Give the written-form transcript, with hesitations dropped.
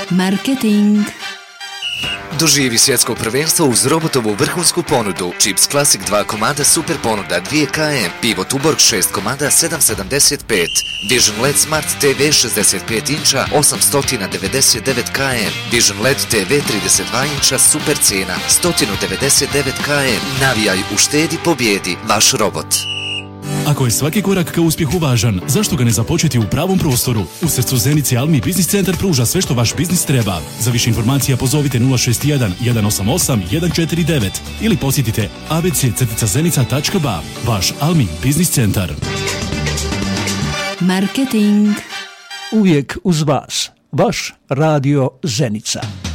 Marketing. Doživi svjetsko prvenstvo uz robotovu vrhunsku ponudu. Chips Classic 2 komada super ponuda 2 km, pivo Tuborg 6 komada 7,75, Vision LED Smart TV 65 inča 899 km, Vision LED TV 32 inča super cijena 199 km. Navijaj, uštedi, pobjedi, vaš robot. Ako je svaki korak ka uspjehu važan, zašto ga ne započeti u pravom prostoru? U srcu Zenice Almi Biznis Centar pruža sve što vaš biznis treba. Za više informacija pozovite 061 188 149 ili posjetite abc-zenica.ba. Vaš Almi Biznis Centar. Marketing. Uvijek uz vas. Vaš Radio Zenica.